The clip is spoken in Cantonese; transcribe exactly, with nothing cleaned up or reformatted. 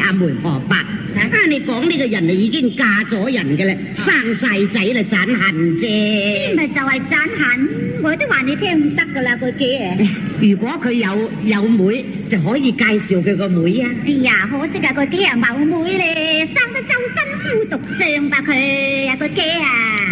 阿梅何伯。啊，你講呢個人啊已經嫁咗人嘅啦，生晒仔啦，盞恨啫。 咪就係盞恨，我都話你聽唔得噶啦，個姐。 如果佢有有妹，就可以介紹佢個妹啊。 哎呀，可惜啊，個姐啊冇妹咧，生得周身枯毒相吧佢啊，個姐啊。